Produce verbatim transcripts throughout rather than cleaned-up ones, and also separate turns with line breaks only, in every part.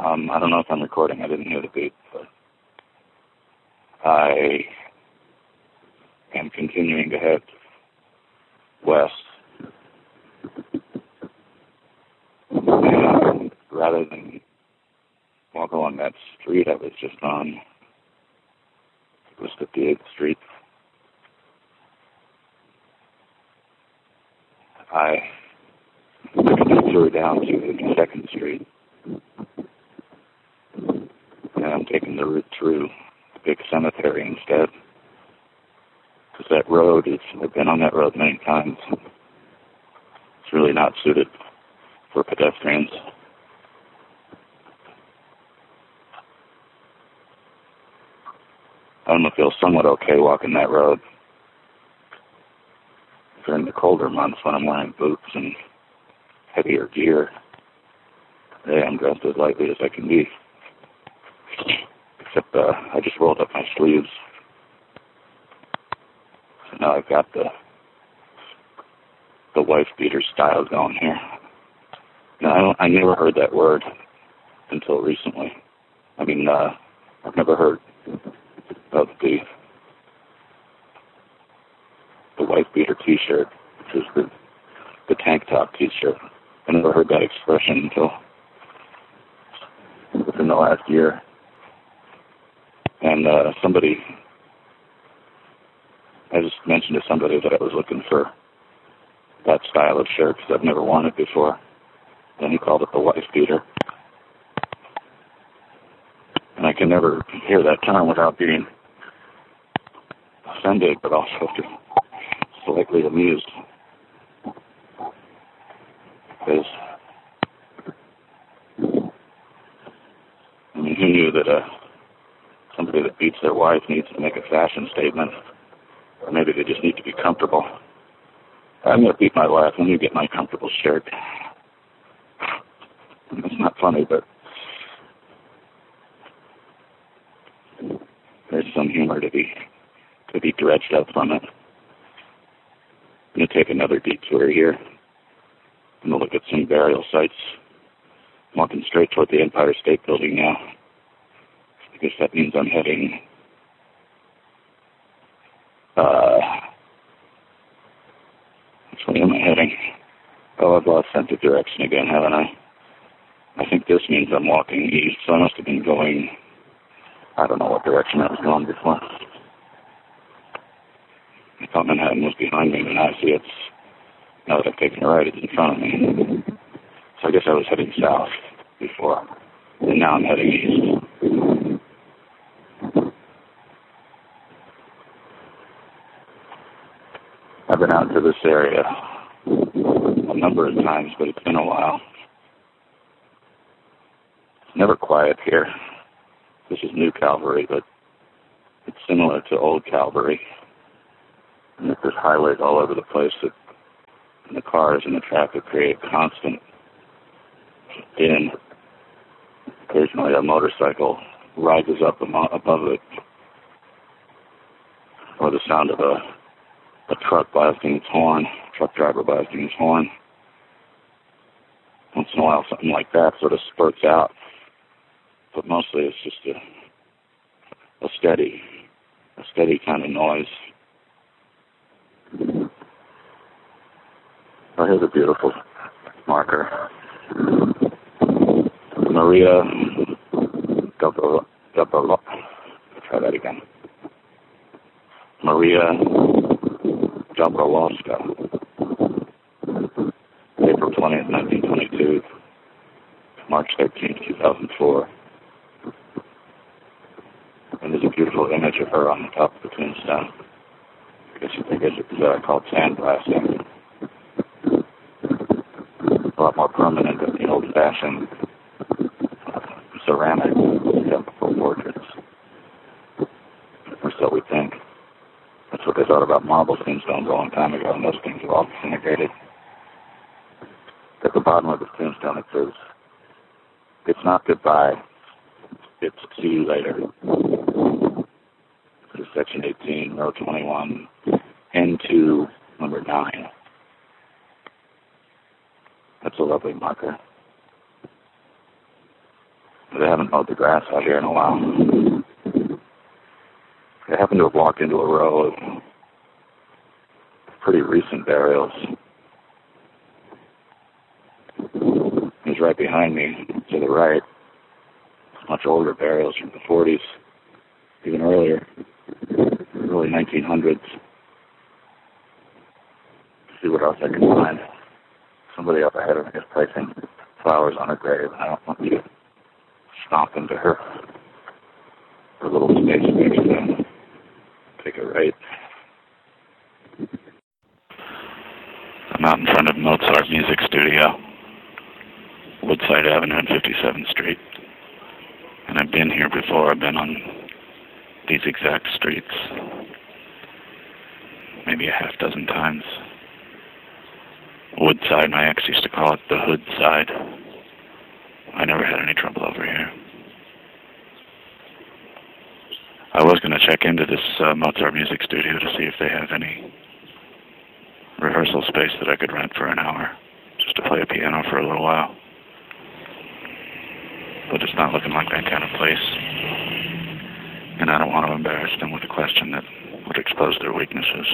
Um, I don't know if I'm recording. I didn't hear the beat, but I am continuing to head west. And rather than walk along that street I was just on, it was fifty-eighth Street, I took a detour down to fifty-second Street. And I'm taking the route through the big cemetery instead. Because that road, is, I've been on that road many times. It's really not suited for pedestrians. I'm going to feel somewhat okay walking that road during the colder months when I'm wearing boots and heavier gear. Today I'm dressed as lightly as I can be. Except uh, I just rolled up my sleeves. So now I've got the the wife beater style going here. Now, I, don't, I never heard that word until recently. I mean, uh, I've never heard of the the wife beater T-shirt, which is the the tank top T-shirt. I never heard that expression until within the last year. And uh, somebody, I just mentioned to somebody that I was looking for that style of shirt because I've never worn it before. And he called it the wife beater. And I can never hear that term without being offended, but also just slightly amused. Because, I mean, who knew that uh, somebody that beats their wife needs to make a fashion statement? Or maybe they just need to be comfortable. I'm going to beat my wife when you get my comfortable shirt. It's not funny, but there's some humor to be to be dredged up from it. I'm going to take another detour here. I'm going to look at some burial sites. I'm walking straight toward the Empire State Building now. I guess that means I'm heading uh, which way am I heading? Oh, I've lost sense of direction again, haven't I? I think this means I'm walking east, so I must have been going, I don't know what direction I was going before. I thought Manhattan was behind me, but now I see it's, now that I've taken a right, it's in front of me. So I guess I was heading south before, and now I'm heading east. I've been out to this area a number of times, but it's been a while. It's never quiet here. This is New Calvary, but it's similar to Old Calvary. And there's highways all over the place that the cars and the traffic create constant din. Occasionally a motorcycle rises up above it, or the sound of a, a truck blasting its horn, truck driver blasting his horn. Once in a while something like that sort of spurts out, but mostly it's just a, a steady, a steady kind of noise. Oh, here's a beautiful marker. Maria Gabrielowska. Try that again. Maria Gabrielowska. April twentieth, nineteen twenty-two. March thirteenth, two thousand four. And there's a beautiful image of her on the top of the tombstone. I guess, I guess it's uh, called sandblasting. A lot more permanent than the old-fashioned uh, ceramic typical portraits. Or so we think. That's what they thought about marble tombstones a long time ago, and those things have all disintegrated. At the bottom of the tombstone it says, "It's not goodbye, it's see you later." This is section eighteen, row twenty-one, N two, number nine. That's a lovely marker. They haven't mowed the grass out here in a while. They happen to have walked into a row of pretty recent burials. He's right behind me, to the right. Much older burials from the forties, even earlier, early nineteen hundreds. See what else I can find. Somebody up ahead of me is placing flowers on her grave. I don't want you to stomp into her, her little space next to them. Take a right. I'm out in front of Mozart Music Studio, Woodside Avenue and fifty-seventh Street. And I've been here before. I've been on these exact streets maybe a half dozen times. Woodside, my ex used to call it the hood side. I never had any trouble over here. I was going to check into this uh, Mozart Music Studio to see if they have any rehearsal space that I could rent for an hour, just to play a piano for a little while. But it's not looking like that kind of place. And I don't want to embarrass them with a question that would expose their weaknesses.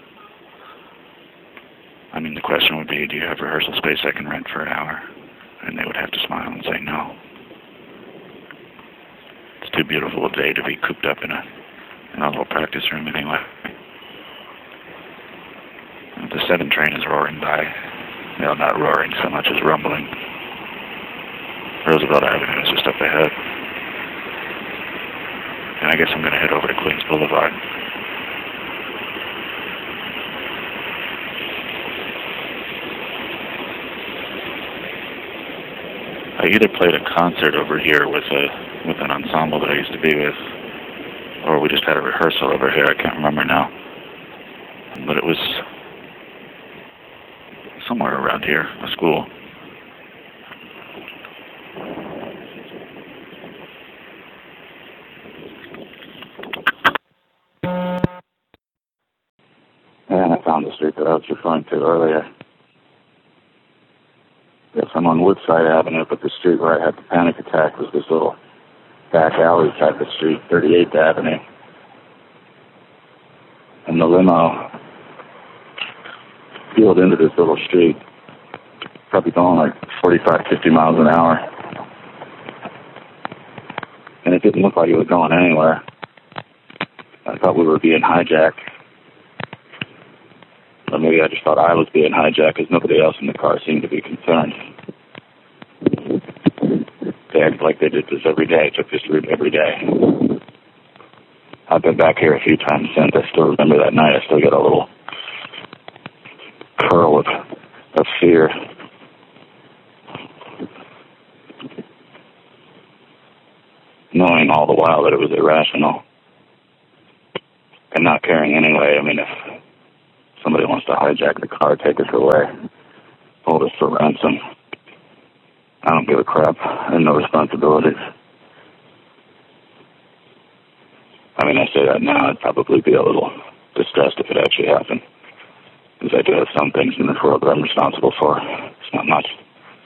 I mean, the question would be, do you have rehearsal space I can rent for an hour? And they would have to smile and say no. It's too beautiful a day to be cooped up in a, in a little practice room anyway. The seven train is roaring by. Well, not roaring so much as rumbling. Roosevelt Avenue is just up ahead. And I guess I'm going to head over to Queens Boulevard. I either played a concert over here with a with an ensemble that I used to be with, or we just had a rehearsal over here. I can't remember now. But it was somewhere around here, a school. And I found the street that I was referring to earlier. Yes, I'm on Woodside Avenue, but the street where I had the panic attack was this little back alley type of street, thirty-eighth Avenue. And the limo peeled into this little street, probably going like forty-five, fifty miles an hour. And it didn't look like it was going anywhere. I thought we were being hijacked. Or maybe I just thought I was being hijacked because nobody else in the car seemed to be concerned. They acted like they did this every day, took this route every day. I've been back here a few times since. I still remember that night. I still get a little curl of, of fear. Knowing all the while that it was irrational. And not caring anyway. I mean, if somebody wants to hijack the car, take us away, hold us for ransom, I don't give a crap. I have no responsibilities. I mean, I say that now, I'd probably be a little distressed if it actually happened. Because I do have some things in this world that I'm responsible for. It's not much.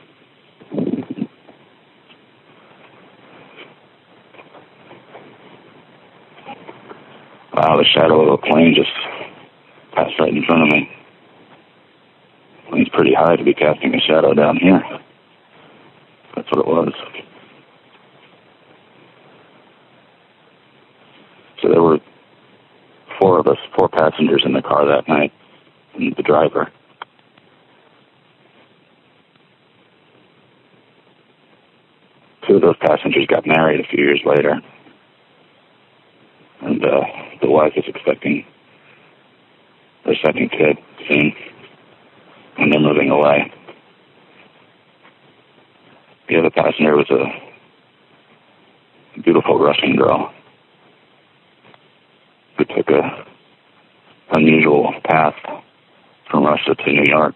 Wow, the shadow of a plane just passed right in front of me. Plane's pretty high to be casting a shadow down here. That's what it was. So there were four of us, four passengers in the car that night, and the driver. Two of those passengers got married a few years later. And uh, the wife is expecting their second kid soon, and they're moving away. The other passenger was a beautiful Russian girl who took a unusual path from Russia to New York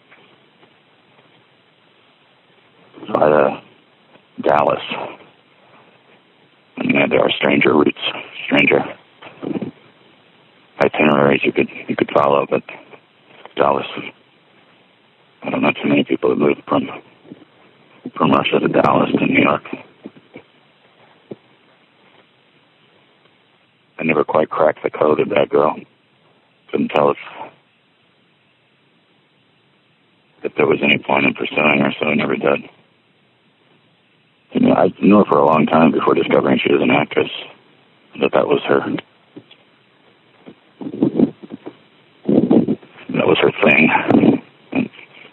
via Dallas. And yeah, there are stranger routes, stranger itineraries you could you could follow, but Dallas, I don't know too many people that moved from from Russia to Dallas to New York. never quite cracked the code of that girl. Couldn't tell if, if there was any point in pursuing her, so I never did. You know, I knew her for a long time before discovering she was an actress, that that was her. That was her thing. And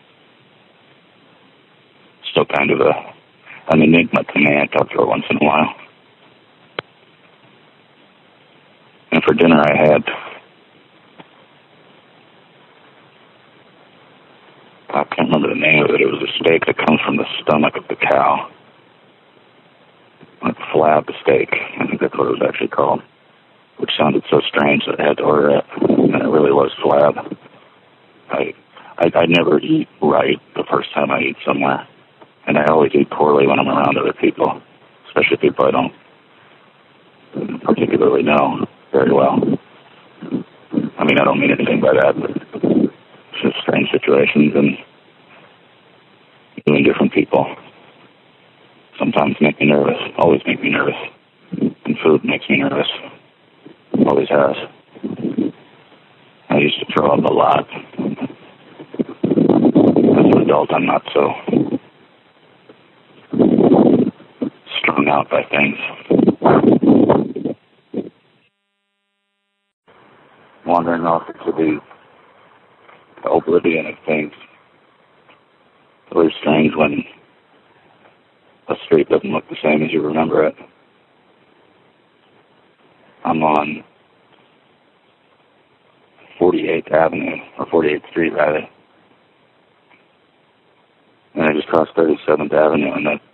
still kind of a, an enigma to me. I talk to her once in a while. And for dinner I had, I can't remember the name of it. It was a steak that comes from the stomach of the cow. Like flab steak. I think that's what it was actually called. Which sounded so strange that I had to order it. And it really was flab. I, I, I never eat right the first time I eat somewhere. And I always eat poorly when I'm around other people. Especially people I don't particularly know very well. I mean, I don't mean anything by that, but it's just strange situations and doing different people sometimes make me nervous, always make me nervous. And food makes me nervous. Always has. I used to throw up a lot. As an adult, I'm not so strung out by things. Wandering off into the oblivion of things. It's always strange when a street doesn't look the same as you remember it. I'm on forty-eighth Avenue, or forty-eighth Street, rather. And I just crossed thirty-seventh Avenue, and that,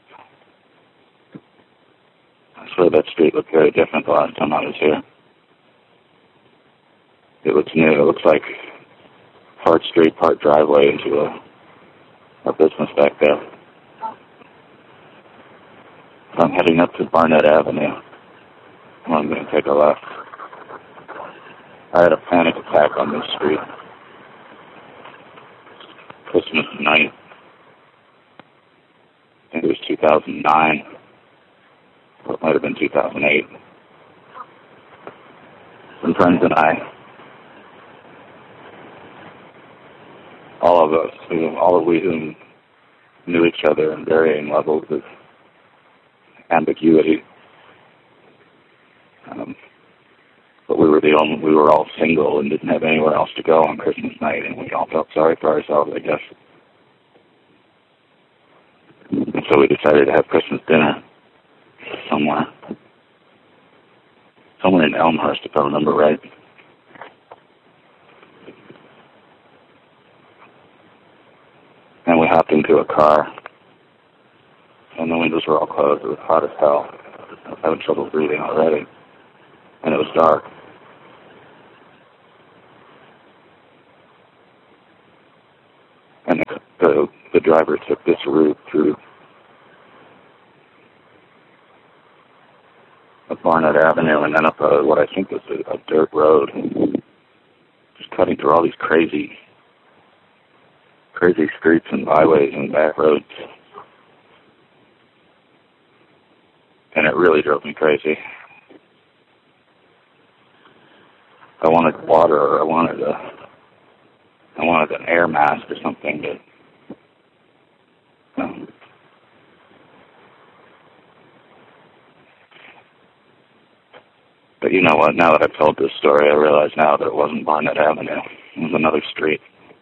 I swear that street looked very different the last time I was here. It looks new. It looks like part street, part driveway into a, a business back there. I'm heading up to Barnett Avenue. I'm going to take a left. I had a panic attack on this street. Christmas night. I think it was two thousand nine. Or it might have been two thousand eight. Some friends and I, all of us, all of we who knew each other in varying levels of ambiguity. Um, but we were the only, we were all single and didn't have anywhere else to go on Christmas night, and we all felt sorry for ourselves, I guess. And so we decided to have Christmas dinner somewhere. Somewhere in Elmhurst, if I remember right. And we hopped into a car, and the windows were all closed. It was hot as hell. I was having trouble breathing already. And it was dark. And the, the, the driver took this route through a Barnett Avenue and then up a, what I think was a, a dirt road. Just cutting through all these crazy, crazy streets and byways and back roads. And it really drove me crazy. I wanted water, or I wanted a, I wanted an air mask or something to, um, but you know what, now that I've told this story, I realize now that it wasn't Barnett Avenue. It was another street.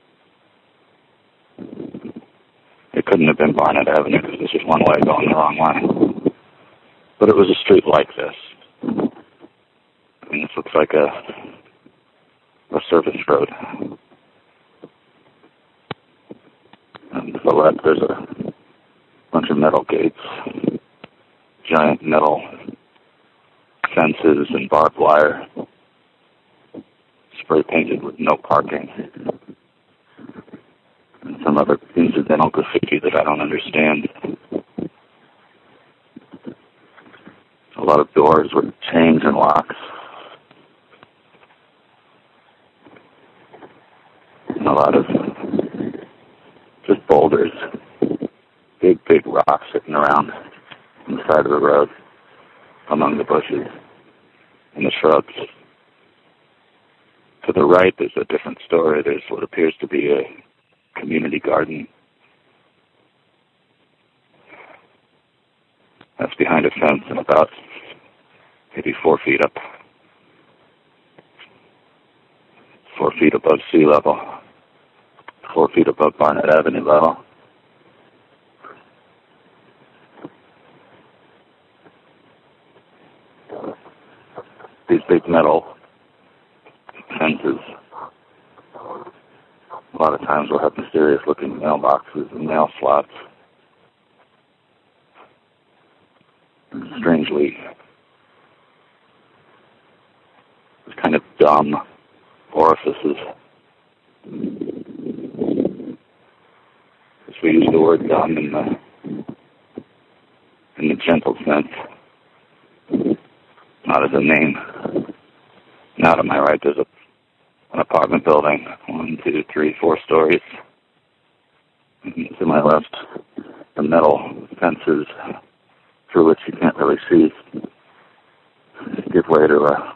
It couldn't have been Barnett Avenue because there's just one way going the wrong way. But it was a street like this. I mean, this looks like a a service road. And to the left, there's a bunch of metal gates, giant metal fences and barbed wire, spray painted with no parking, and some other incidental graffiti that I don't understand. A lot of doors with chains and locks. And a lot of just boulders, big, big rocks sitting around on the side of the road, among the bushes and the shrubs. To the right, there's a different story. There's what appears to be a community garden. That's behind a fence and about maybe four feet up. Four feet above sea level. Four feet above Barnett Avenue level. These big metal fences a lot of times will have mysterious looking mailboxes and mail slots. Strangely, kind of dumb orifices. As we use the word dumb in the in the gentle sense, not as a name. Now to my right, there's a, an apartment building, one, two, three, four stories. And to my left, the metal fences through which you can't really see give way to a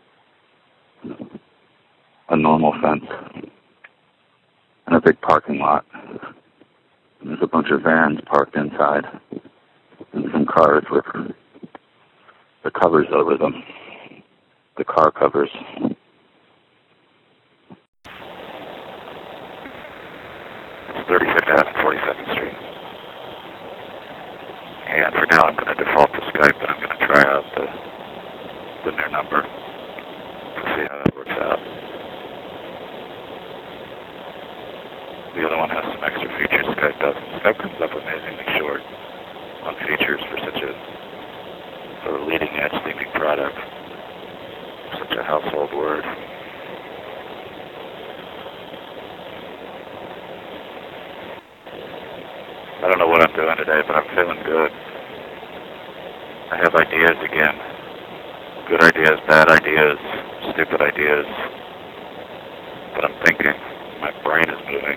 a normal fence and a big parking lot. And there's a bunch of vans parked inside and some cars with the covers over them, the car covers. It's thirty-fifth Avenue, forty-second Street. And for now I'm going to default to Skype, but I'm going to try out the, the new number to see how that works out. The other one has some extra features Skype doesn't. Skype comes up amazingly short on features for such a sort of leading edge thinking product, such a household word. I don't know what I'm doing today, but I'm feeling good. I have ideas again. Good ideas, bad ideas, stupid ideas. But I'm thinking. My brain is moving.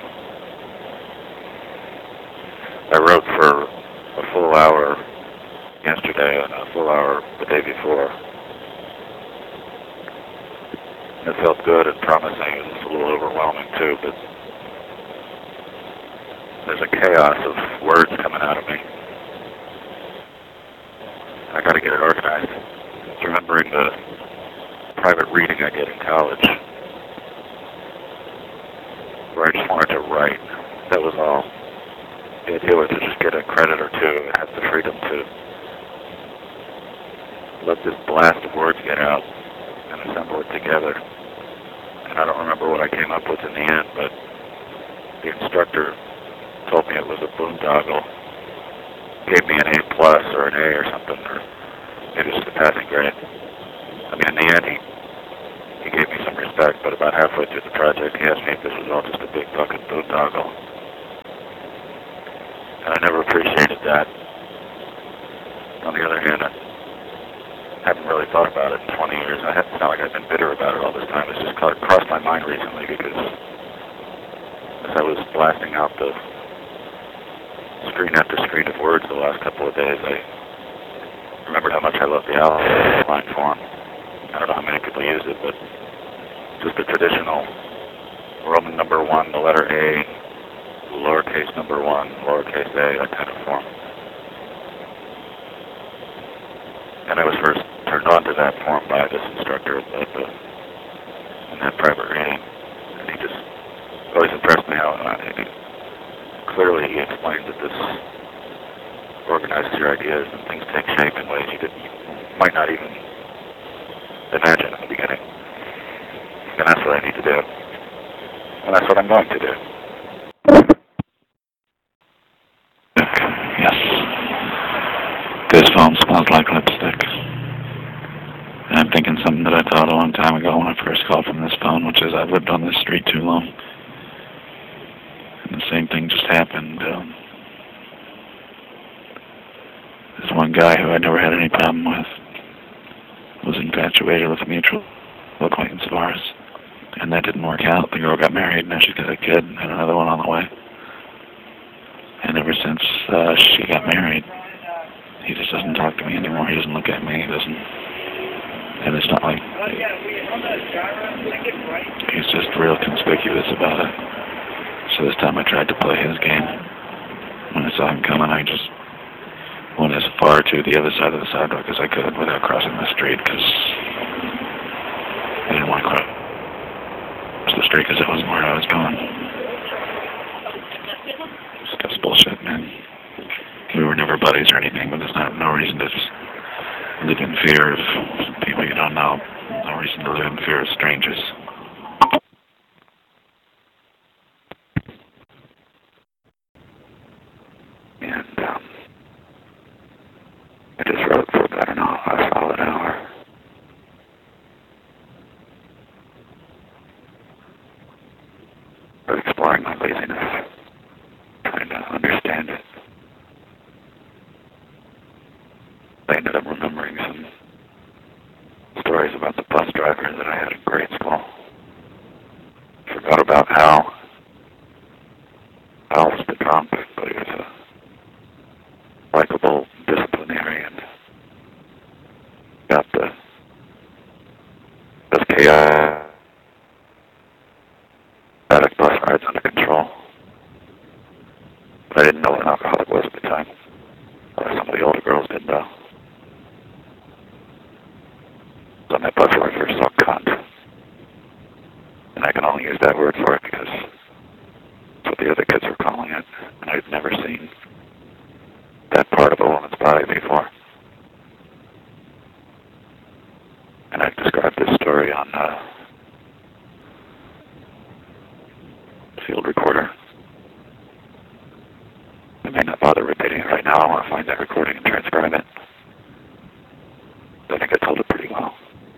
I wrote for a full hour yesterday and a full hour the day before. It felt good and promising. It was a little overwhelming too, but there's a chaos of words coming out of me. I gotta get it organized. It's remembering the private reading I did in college, where I just wanted to write. That was all. The idea was to just get a credit or two and have the freedom to let this blast of words get out and assemble it together. And I don't remember what I came up with in the end, but the instructor told me it was a boondoggle. Gave me an A plus or an A or something, or maybe just a passing grade. I mean, in the end, he, he gave me some respect, but about halfway through the project, he asked me if this was all just a big fucking boondoggle. And I never appreciated that. On the other hand, I haven't really thought about it in twenty years. I have, it's not like I've been bitter about it all this time. It's just crossed my mind recently because as I was blasting out the screen after screen of words the last couple of days, I remembered how much I love the outline form. I don't know how many people use it, but just the traditional Roman number one, the letter A, lowercase number one, lowercase a, that kind of form. And I was first turned on to that form by this instructor at the, in that private reading. And he just always impressed me how uh, he, clearly he explained that this organizes your ideas and things take shape in ways you, didn't, you might not even imagine in the beginning. And that's what I need to do. And that's what I'm going to do. Yes. This phone smells like lipstick. And I'm thinking something that I thought a long time ago when I first called from this phone, which is I've lived on this street too long. And the same thing just happened. Um, this one guy who I never had any problem with was infatuated with a mutual acquaintance of ours. And that didn't work out. The girl got married, now she's got a kid and another one on the way. And ever since uh, she got married, he just doesn't talk to me anymore. He doesn't look at me. He doesn't
And it's not like he's just real conspicuous about it. So this time I tried to play his game. When I saw him coming, I just went as far to the other side of the sidewalk as I could without crossing the street, because I didn't want to cross the street because it wasn't where I was going. Stuff's bullshit, man. We were never buddies or anything, but there's not, no reason to just live in fear of people you don't know. No reason to live in fear of strangers. And um, I just wrote for about an hour, a solid hour. Of exploring my laziness, trying to understand it. I ended up remembering some stories about the bus driver that I had in grade school. Forgot about Al. Al was the drunk, but he was a likable disciplinarian. Got the S K I addict bus rides under control. But I didn't know what an alcoholic was at the time. Or some of the older girls did, though. So my bus ride first saw cunt. And I can only use that word for it because that's what the other kids were calling it. And I'd never seen that part of a woman's body before. And I've described this story on uh, field recorder. I may not bother repeating it right now. I want to find that recording and transcribe it. I think I told it pretty well.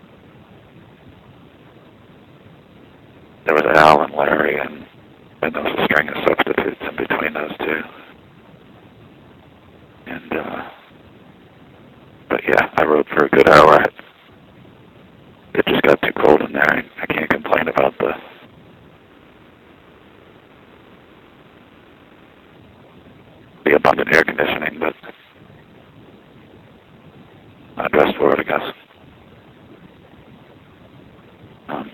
There was Al and Larry, and, and there was a string of substitutes in between those two. And, uh, but yeah, I rode for a good hour. It just got too cold in there. I can't complain about the the abundant air conditioning, but I dressed for it, I guess. Um,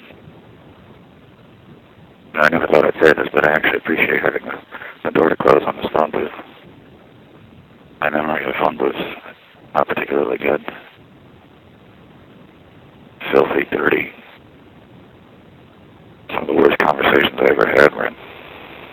I never thought I'd say this, but I actually appreciate having the, the door to close on this phone, too.